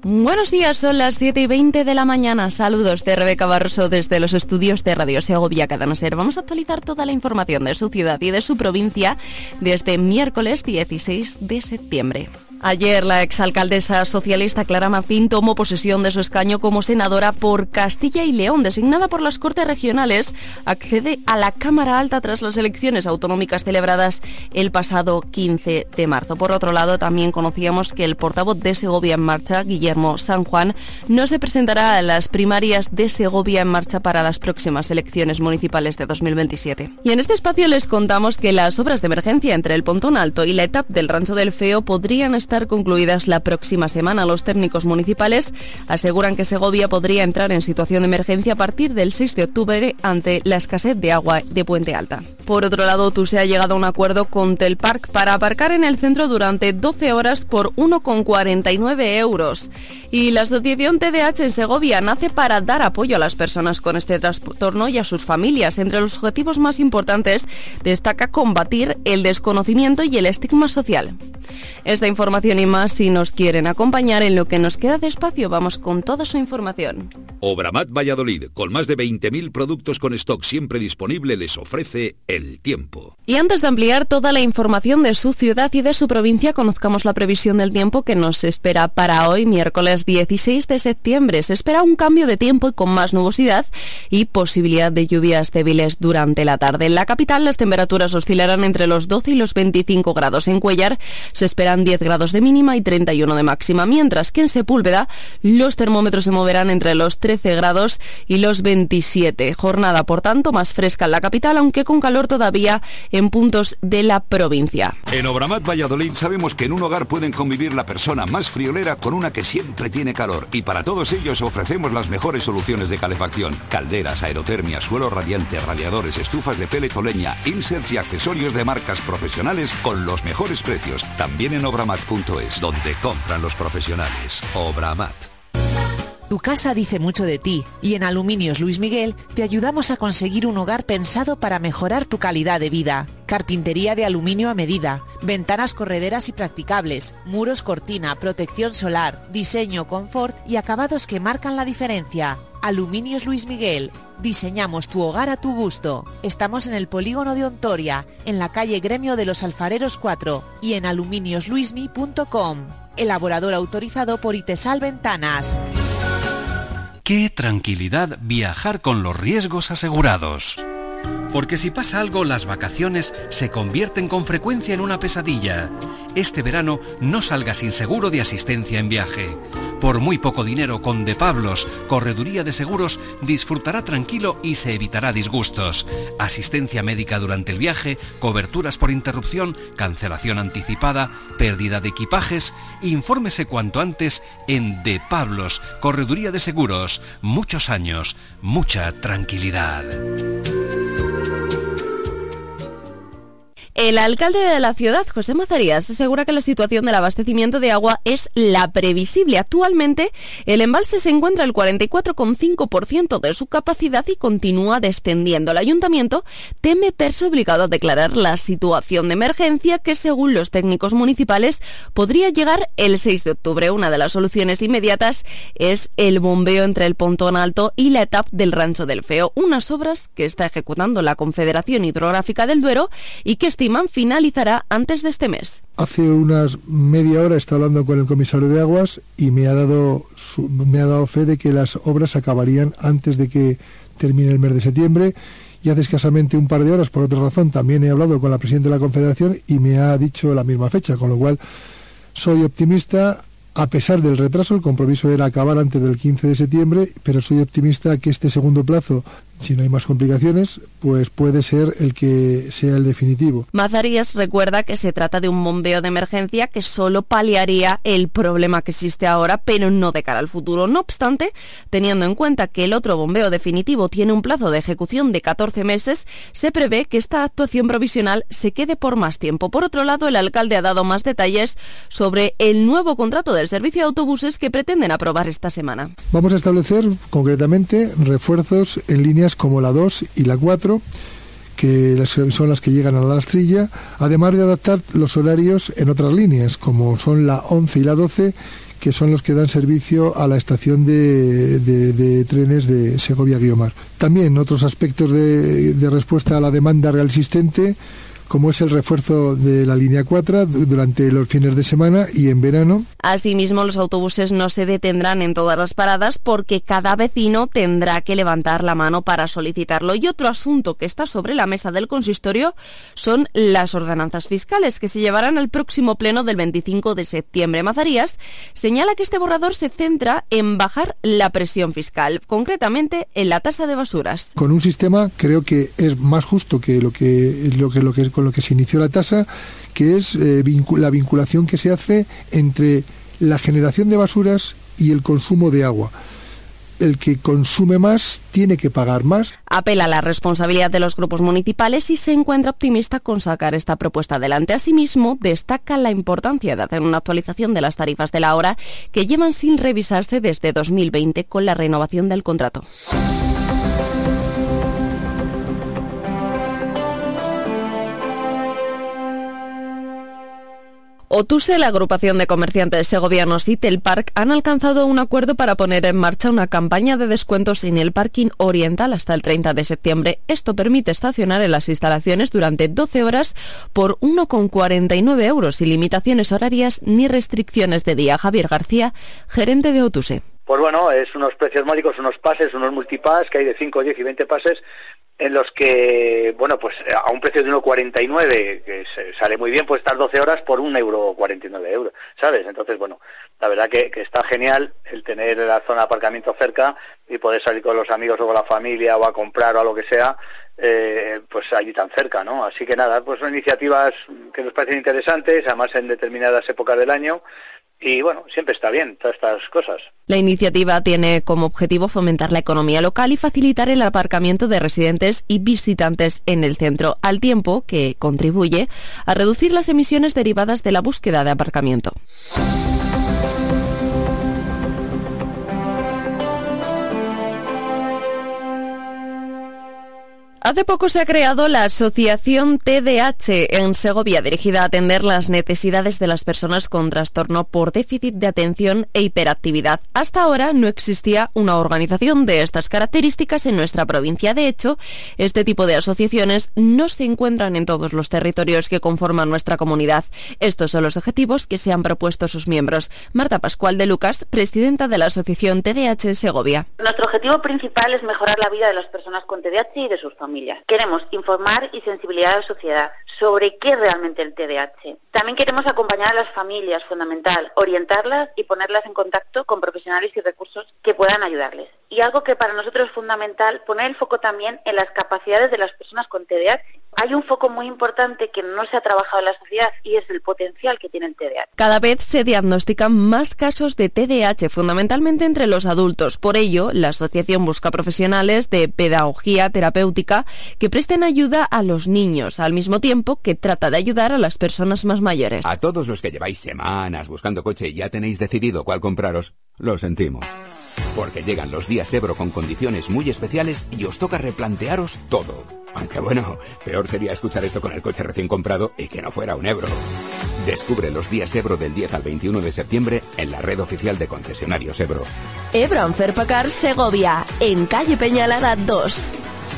Buenos días, son las 7:20 de la mañana. Saludos de Rebeca Barroso desde los estudios de Radio Segovia Cadena Ser. Vamos a actualizar toda la información de su ciudad y de su provincia desde miércoles 16 de septiembre. Ayer la exalcaldesa socialista Clara Martín tomó posesión de su escaño como senadora por Castilla y León. Designada por las Cortes Regionales, accede a la Cámara Alta tras las elecciones autonómicas celebradas el pasado 15 de marzo. Por otro lado, también conocíamos que el portavoz de Segovia en Marcha, Guillermo San Juan, no se presentará a las primarias de Segovia en Marcha para las próximas elecciones municipales de 2027. Y en este espacio les contamos que las obras de emergencia entre el Pontón Alto y la etapa del Rancho del Feo podrían estar concluidas la próxima semana. Los técnicos municipales aseguran que Segovia podría entrar en situación de emergencia a partir del 6 de octubre ante la escasez de agua de Puente Alta. Por otro lado, TUSE ha llegado a un acuerdo con Telpark para aparcar en el centro durante 12 horas por 1,49 euros. Y la asociación TDAH en Segovia nace para dar apoyo a las personas con este trastorno y a sus familias. Entre los objetivos más importantes destaca combatir el desconocimiento y el estigma social. Esta información y más, si nos quieren acompañar en lo que nos queda de espacio, vamos con toda su información. Obramat Valladolid, con más de 20.000 productos con stock siempre disponible, les ofrece el tiempo. Y antes de ampliar toda la información de su ciudad y de su provincia, conozcamos la previsión del tiempo que nos espera para hoy, miércoles 16 de septiembre. Se espera un cambio de tiempo y con más nubosidad y posibilidad de lluvias débiles durante la tarde. En la capital las temperaturas oscilarán entre los 12 y los 25 grados. En Cuéllar se esperan 10 grados de mínima y 31 de máxima, mientras que en Sepúlveda los termómetros se moverán entre los 13 grados y los 27. Jornada, por tanto, más fresca en la capital, aunque con calor todavía en puntos de la provincia. En Obramat Valladolid sabemos que en un hogar pueden convivir la persona más friolera con una que siempre tiene calor, y para todos ellos ofrecemos las mejores soluciones de calefacción: calderas, aerotermia, suelo radiante, radiadores, estufas de pellet o leña, inserts y accesorios de marcas profesionales con los mejores precios. También en obramat.es, donde compran los profesionales. Obramat. Tu casa dice mucho de ti, y en Aluminios Luis Miguel te ayudamos a conseguir un hogar pensado para mejorar tu calidad de vida. Carpintería de aluminio a medida, ventanas correderas y practicables, muros cortina, protección solar, diseño, confort y acabados que marcan la diferencia. Aluminios Luis Miguel, diseñamos tu hogar a tu gusto. Estamos en el polígono de Ontoria, en la calle Gremio de los Alfareros 4 y en aluminiosluismi.com. Elaborador autorizado por Itesal Ventanas. ¡Qué tranquilidad viajar con los riesgos asegurados! Porque si pasa algo, las vacaciones se convierten con frecuencia en una pesadilla. Este verano no salga sin seguro de asistencia en viaje. Por muy poco dinero, con De Pablos, Correduría de Seguros, disfrutará tranquilo y se evitará disgustos. Asistencia médica durante el viaje, coberturas por interrupción, cancelación anticipada, pérdida de equipajes. Infórmese cuanto antes en De Pablos, Correduría de Seguros. Muchos años, mucha tranquilidad. El alcalde de la ciudad, José Mazarías, asegura que la situación del abastecimiento de agua es la previsible. Actualmente, el embalse se encuentra al 44,5% de su capacidad y continúa descendiendo. El ayuntamiento teme verse obligado a declarar la situación de emergencia que, según los técnicos municipales, podría llegar el 6 de octubre. Una de las soluciones inmediatas es el bombeo entre el Pontón Alto y la etapa del Rancho del Feo, unas obras que está ejecutando la Confederación Hidrográfica del Duero y que estiman finalizará antes de este mes. Hace unas media hora he estado hablando con el comisario de Aguas y me ha dado fe de que las obras acabarían antes de que termine el mes de septiembre, y hace escasamente un par de horas, por otra razón, también he hablado con la presidenta de la Confederación y me ha dicho la misma fecha, con lo cual soy optimista. A pesar del retraso, el compromiso era acabar antes del 15 de septiembre, pero soy optimista que este segundo plazo, si no hay más complicaciones, pues puede ser el que sea el definitivo. Mazarías recuerda que se trata de un bombeo de emergencia que solo paliaría el problema que existe ahora, pero no de cara al futuro. No obstante, teniendo en cuenta que el otro bombeo definitivo tiene un plazo de ejecución de 14 meses, se prevé que esta actuación provisional se quede por más tiempo. Por otro lado, el alcalde ha dado más detalles sobre el nuevo contrato del servicio de autobuses que pretenden aprobar esta semana. Vamos a establecer concretamente refuerzos en líneas como la 2 y la 4, que son las que llegan a la Lastrilla, además de adaptar los horarios en otras líneas, como son la 11 y la 12, que son los que dan servicio a la estación de trenes de Segovia-Guiomar. También otros aspectos de respuesta a la demanda real existente, como es el refuerzo de la línea 4 durante los fines de semana y en verano. Asimismo, los autobuses no se detendrán en todas las paradas porque cada vecino tendrá que levantar la mano para solicitarlo. Y otro asunto que está sobre la mesa del consistorio son las ordenanzas fiscales que se llevarán al próximo pleno del 25 de septiembre. Mazarías señala que este borrador se centra en bajar la presión fiscal, concretamente en la tasa de basuras. Con un sistema creo que es más justo que con lo que se inició la tasa, que es la vinculación que se hace entre la generación de basuras y el consumo de agua. El que consume más tiene que pagar más. Apela a la responsabilidad de los grupos municipales y se encuentra optimista con sacar esta propuesta adelante. Asimismo, destaca la importancia de hacer una actualización de las tarifas de la hora que llevan sin revisarse desde 2020 con la renovación del contrato. Otuse, la agrupación de comerciantes segovianos y Telpark han alcanzado un acuerdo para poner en marcha una campaña de descuentos en el parking oriental hasta el 30 de septiembre. Esto permite estacionar en las instalaciones durante 12 horas por 1,49 euros, sin limitaciones horarias ni restricciones de día. Javier García, gerente de Otuse. Pues bueno, es unos precios módicos, unos pases, unos multipass, que hay de 5, 10 y 20 pases, en los que, bueno, pues a un precio de 1,49, que sale muy bien, puede estar 12 horas por 1,49 euros, ¿sabes? Entonces, bueno, la verdad que está genial el tener la zona de aparcamiento cerca y poder salir con los amigos o con la familia o a comprar o a lo que sea, pues allí tan cerca, ¿no? Así que nada, pues son iniciativas que nos parecen interesantes, además en determinadas épocas del año. Y bueno, siempre está bien todas estas cosas. La iniciativa tiene como objetivo fomentar la economía local y facilitar el aparcamiento de residentes y visitantes en el centro, al tiempo que contribuye a reducir las emisiones derivadas de la búsqueda de aparcamiento. Hace poco se ha creado la asociación TDAH en Segovia, dirigida a atender las necesidades de las personas con trastorno por déficit de atención e hiperactividad. Hasta ahora no existía una organización de estas características en nuestra provincia. De hecho, este tipo de asociaciones no se encuentran en todos los territorios que conforman nuestra comunidad. Estos son los objetivos que se han propuesto sus miembros. Marta Pascual de Lucas, presidenta de la asociación TDAH en Segovia. Nuestro objetivo principal es mejorar la vida de las personas con TDAH y de sus familias. Queremos informar y sensibilizar a la sociedad sobre qué es realmente el TDAH. También queremos acompañar a las familias, fundamental, orientarlas y ponerlas en contacto con profesionales y recursos que puedan ayudarles. Y algo que para nosotros es fundamental, poner el foco también en las capacidades de las personas con TDAH. Hay un foco muy importante que no se ha trabajado en la sociedad y es el potencial que tiene el TDAH. Cada vez se diagnostican más casos de TDAH, fundamentalmente entre los adultos. Por ello, la asociación busca profesionales de pedagogía terapéutica que presten ayuda a los niños, al mismo tiempo que trata de ayudar a las personas más mayores. A todos los que lleváis semanas buscando coche y ya tenéis decidido cuál compraros, lo sentimos. Porque llegan los días Ebro con condiciones muy especiales y os toca replantearos todo. Aunque bueno, peor sería escuchar esto con el coche recién comprado y que no fuera un Ebro. Descubre los días Ebro del 10 al 21 de septiembre en la red oficial de concesionarios Ebro. Ebro en Ferpacar, Segovia, en calle Peñalara 2.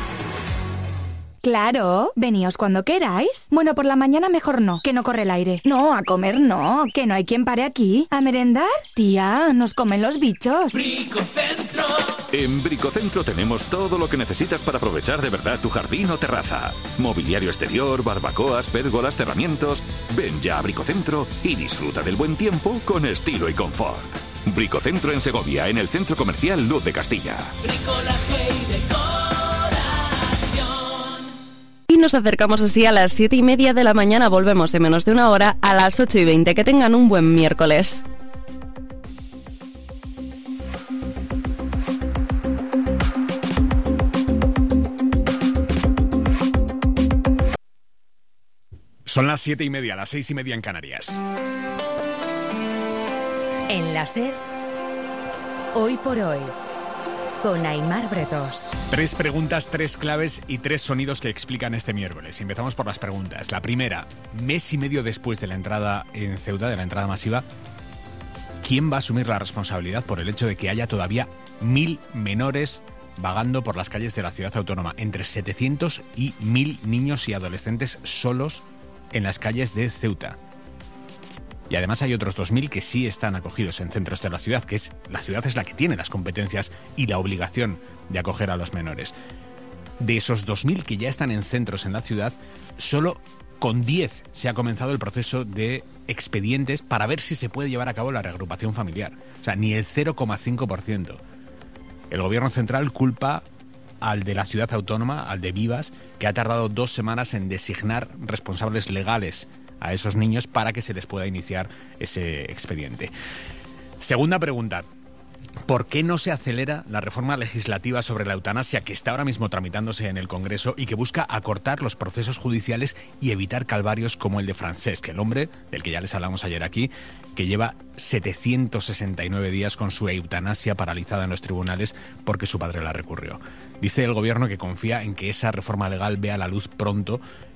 Claro, veníos cuando queráis. Bueno, por la mañana mejor no, que no corre el aire. No, a comer no, que no hay quien pare aquí. ¿A merendar? Tía, nos comen los bichos. Bricocentro. En Bricocentro tenemos todo lo que necesitas para aprovechar de verdad tu jardín o terraza. Mobiliario exterior, barbacoas, pérgolas, cerramientos. Ven ya a Bricocentro y disfruta del buen tiempo con estilo y confort. Bricocentro en Segovia, en el Centro Comercial Luz de Castilla. Bricolaje y decoración. Y nos acercamos así a las 7:30 de la mañana. Volvemos en menos de una hora a las 8:20. Que tengan un buen miércoles. Son las 7:30, las 6:30 en Canarias. En la SER, hoy por hoy, con Aimar Bretos. 3 preguntas, 3 claves y 3 sonidos que explican este miércoles. Empezamos por las preguntas. La primera, mes y medio después de la entrada en Ceuta, de la entrada masiva, ¿quién va a asumir la responsabilidad por el hecho de que haya todavía 1.000 menores vagando por las calles de la ciudad autónoma? Entre 700 y 1.000 niños y adolescentes solos en las calles de Ceuta. Y además hay otros 2.000 que sí están acogidos en centros de la ciudad, la ciudad es la que tiene las competencias y la obligación de acoger a los menores. De esos 2.000 que ya están en centros en la ciudad, solo con 10 se ha comenzado el proceso de expedientes para ver si se puede llevar a cabo la reagrupación familiar. O sea, ni el 0,5%. El gobierno central culpa al de la ciudad autónoma, al de Vivas, que ha tardado 2 semanas en designar responsables legales a esos niños para que se les pueda iniciar ese expediente. Segunda pregunta. ¿Por qué no se acelera la reforma legislativa sobre la eutanasia que está ahora mismo tramitándose en el Congreso y que busca acortar los procesos judiciales y evitar calvarios como el de Francesc, el hombre del que ya les hablamos ayer aquí, que lleva 769 días con su eutanasia paralizada en los tribunales porque su padre la recurrió? Dice el gobierno que confía en que esa reforma legal vea la luz pronto